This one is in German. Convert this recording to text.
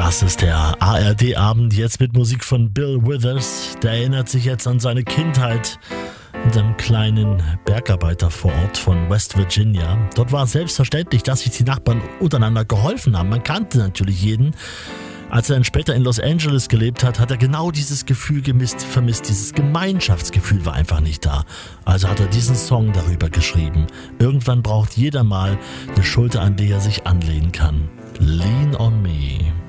Das ist der ARD-Abend jetzt mit Musik von Bill Withers. Der erinnert sich jetzt an seine Kindheit in einem kleinen Bergarbeitervorort von West Virginia. Dort war es selbstverständlich, dass sich die Nachbarn untereinander geholfen haben. Man kannte natürlich jeden. Als er dann später in Los Angeles gelebt hat, hat er genau dieses Gefühl vermisst. Dieses Gemeinschaftsgefühl war einfach nicht da. Also hat er diesen Song darüber geschrieben. Irgendwann braucht jeder mal eine Schulter, an die er sich anlehnen kann. Lean on me.